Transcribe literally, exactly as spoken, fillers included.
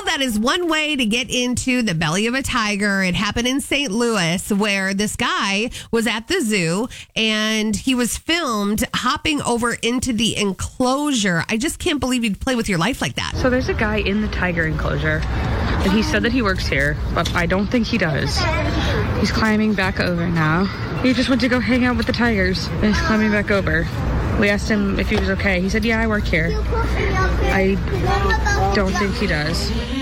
that is one way to get into the belly of a tiger. It happened in Saint Louis, where this guy was at the zoo and he was filmed hopping over into the enclosure. I just can't believe you'd play with your life like that. So there's a guy in the tiger enclosure, and he said that he works here, but I don't think he does. He's climbing back over now. He just went to go hang out with the tigers, and he's climbing back over. We asked him if he was okay. He said, yeah, I work here. I don't think he does.